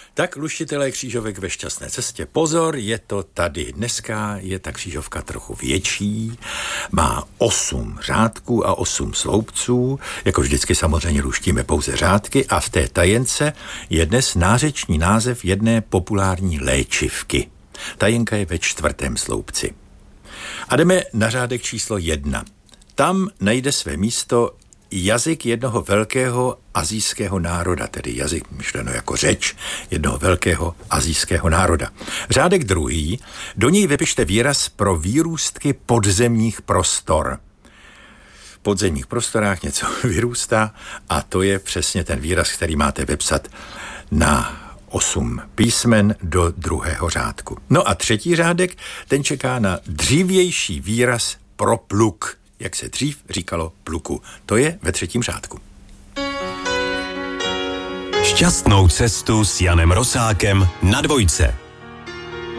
Tak, luštitelé křížovek ve šťastné cestě. Pozor, je to tady. Dneska je ta křížovka trochu větší, má 8 řádků a 8 sloupců. Jako vždycky samozřejmě luštíme pouze řádky a v té tajence je dnes nářeční název jedné populární léčivky. Tajenka je ve 4. sloupci. A jdeme na řádek číslo 1. Tam najde své místo jazyk jednoho velkého asijského národa, tedy jazyk myšleno jako řeč jednoho velkého asijského národa. Řádek 2. Do něj vypište výraz pro výrůstky podzemních prostor. V podzemních prostorách něco vyrůstá a to je přesně ten výraz, který máte vypsat na 8 písmen do 2. řádku. No a 3. řádek, ten čeká na dřívější výraz pro pluk. Jak se dřív říkalo pluku. To je ve 3. řádku. Šťastnou cestu s Janem Rosákem na Dvojce.